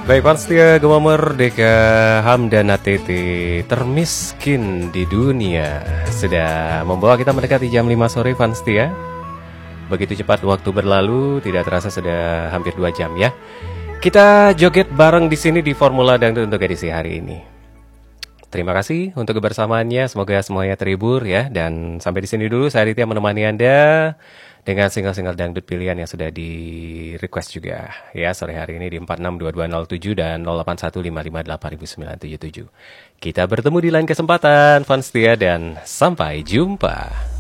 Baik, Panstia Gema Merdeka Hamdana Tete termiskin di dunia sudah membawa kita mendekati jam 5 sore, Panstia. Begitu cepat waktu berlalu, tidak terasa sudah hampir 2 jam ya. Kita joget bareng di sini di Formula Dangdut untuk edisi hari ini. Terima kasih untuk kebersamaannya, semoga semuanya terhibur ya. Dan sampai di sini dulu, saya Aditya menemani Anda dengan single-single dangdut pilihan yang sudah di request juga ya sore hari ini di 462207 dan 0815588977. Kita bertemu di lain kesempatan, Fanstia, dan sampai jumpa.